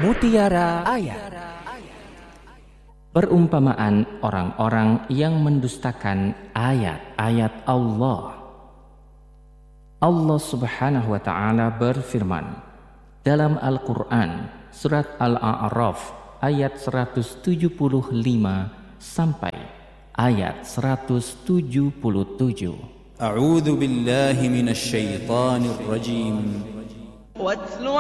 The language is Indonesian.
Mutiara Ayat. Perumpamaan orang-orang yang mendustakan ayat-ayat Allah. Allah Subhanahu wa ta'ala berfirman dalam Al-Quran surat Al-A'raf ayat 175 sampai ayat 177. A'udzu billahi minasy syaithanir rajim.